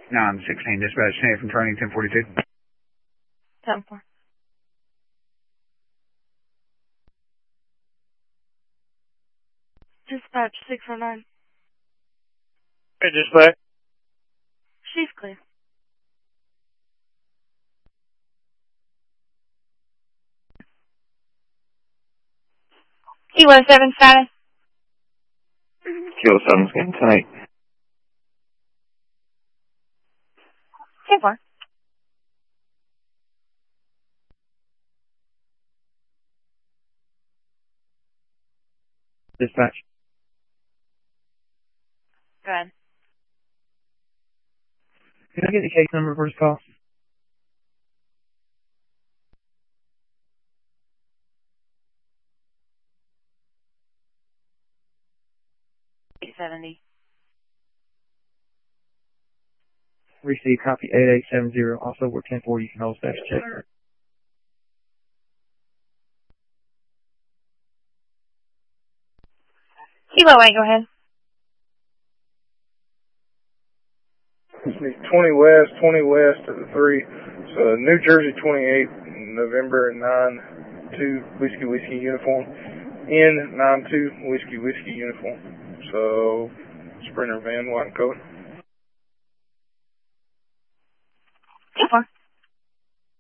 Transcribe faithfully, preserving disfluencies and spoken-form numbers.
nine sixteen, dispatch, ten from training, ten forty-two. ten four. Dispatch, six oh nine. Hey, dispatch. She's clear. Kilo seven status. Kilo seven scan, ten eight. ten four. Dispatch. Go ahead. Can I get the case number for this call? eight seventy. Receive copy eight eight seven zero. Also, we're ten forty. You can hold status check. Kilo eight, go ahead. twenty West, twenty West to the three. So New Jersey twenty-eight, November nine two Whiskey Whiskey uniform. N nine two Whiskey Whiskey uniform. So Sprinter van, white coat. ten four.